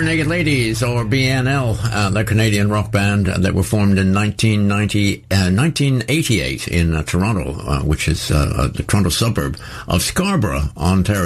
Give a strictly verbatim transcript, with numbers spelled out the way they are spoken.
Barenaked Ladies, or B N L, uh, the Canadian rock band uh, that were formed in nineteen ninety, uh, nineteen eighty-eight in uh, Toronto, uh, which is uh, uh, the Toronto suburb of Scarborough, Ontario.